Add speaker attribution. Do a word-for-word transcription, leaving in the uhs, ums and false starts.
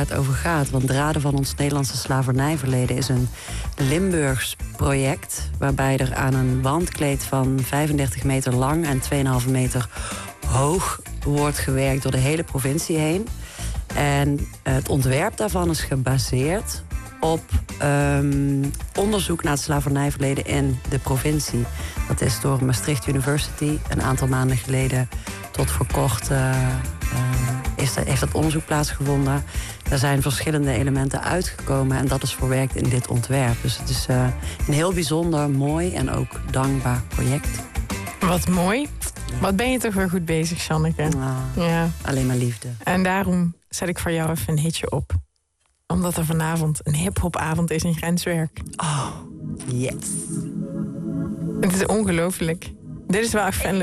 Speaker 1: het over gaat. Want Draden van ons Nederlandse slavernijverleden is een Limburgs project, waarbij er aan een wandkleed van vijfendertig meter lang en twee komma vijf meter hoog wordt gewerkt door de hele provincie heen. En het ontwerp daarvan is gebaseerd op um, onderzoek naar het slavernijverleden in de provincie. Dat is door Maastricht University een aantal maanden geleden tot voor kort uh, uh, is dat, heeft dat onderzoek plaatsgevonden. Er zijn verschillende elementen uitgekomen en dat is verwerkt in dit ontwerp. Dus het is uh, een heel bijzonder, mooi en ook dankbaar project.
Speaker 2: Wat mooi. Wat ben je toch weer goed bezig, Janneke.
Speaker 1: Ah,
Speaker 2: ja.
Speaker 1: Alleen maar liefde.
Speaker 2: En daarom zet ik voor jou even een hitje op. Omdat er vanavond een hiphopavond is in Grenswerk.
Speaker 1: Oh, yes.
Speaker 2: Het is ongelooflijk. Dit is wel echt fan